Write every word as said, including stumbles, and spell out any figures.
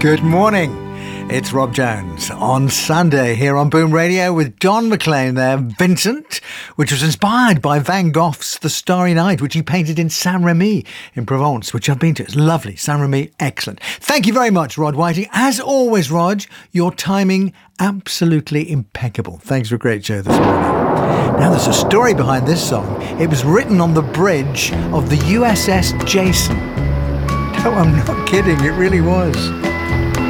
Good morning. It's Rob Jones on Sunday here on Boom Radio with Don McLean there, Vincent, which was inspired by Van Gogh's The Starry Night, which he painted in Saint-Rémy in Provence, which I've been to. It's lovely. Saint-Rémy, excellent. Thank you very much, Rod Whiting. As always, Rog, your timing absolutely impeccable. Thanks for a great show this morning. Now, there's a story behind this song. It was written on the bridge of the U S S Jason. No, I'm not kidding. It really was.